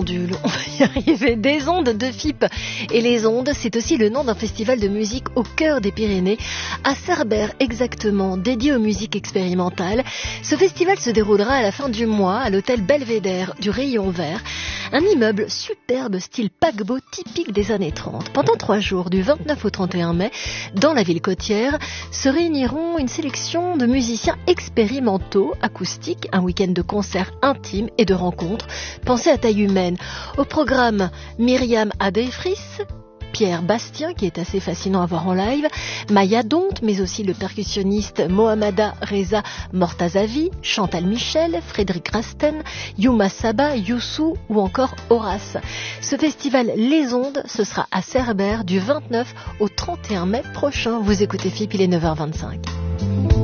pendule, on va y arriver, des ondes de FIP. Et les ondes, c'est aussi le nom d'un festival de musique au cœur des Pyrénées, à Cerbère exactement, dédié aux musiques expérimentales. Ce festival se déroulera à la fin du mois à l'hôtel Belvédère du Rayon Vert, un immeuble superbe style paquebot typique des années 30. Pendant 3 jours, du 29 au 31 mai, dans la ville côtière, se réuniront une sélection de musiciens expérimentaux, acoustiques, un week-end de concerts intimes et de rencontres pensées à taille humaine. Au programme, Myriam Adefris, Pierre Bastien, qui est assez fascinant à voir en live, Maya Donte, mais aussi le percussionniste Mohammada Reza Mortazavi, Chantal Michel, Frédéric Rasten, Yuma Saba, Youssou ou encore Horace. Ce festival Les Ondes, ce sera à Cerbère du 29 au 31 mai prochain. Vous écoutez FIP, il est 9h25.